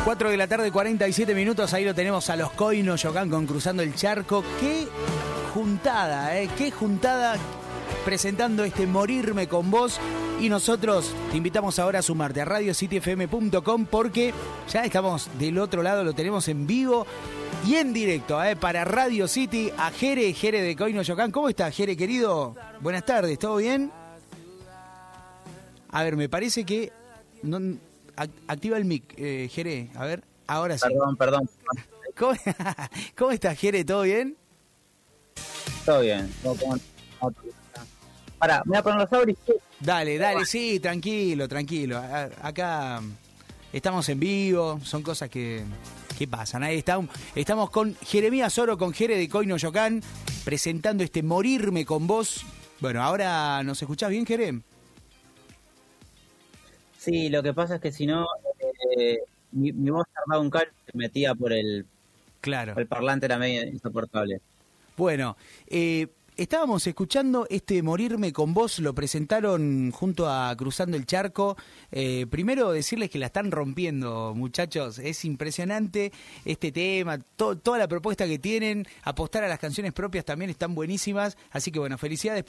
4 de la tarde, 47 minutos, ahí lo tenemos a los Koino Yokan con Cruzando el Charco. Qué juntada, qué juntada presentando este Morirme con Vos. Y nosotros te invitamos ahora a sumarte a radiocityfm.com porque ya estamos del otro lado, lo tenemos en vivo y en directo, para Radio City, a Jere de Koino Yokan. ¿Cómo estás, Jere, querido? Buenas tardes, ¿todo bien? A ver, me parece que... no, activa el mic, Jere, a ver, ahora sí. Perdón. ¿Cómo estás, Jere? ¿Todo bien? Todo bien. Pará, me voy a poner los auris. Dale, sí, tranquilo. Acá estamos en vivo, son cosas que pasan. Ahí estamos con Jeremías Oro, con Jere de Koino Yokan, presentando este Morirme con Vos. Bueno, ahora ¿nos escuchás bien, Jere? Sí, lo que pasa es que si no, mi voz tardaba un cable que metía por el parlante, era medio insoportable. Bueno, estábamos escuchando este Morirme con Vos, lo presentaron junto a Cruzando el Charco. Primero decirles que la están rompiendo, muchachos, es impresionante este tema, toda la propuesta que tienen, apostar a las canciones propias también están buenísimas, así que bueno, felicidades.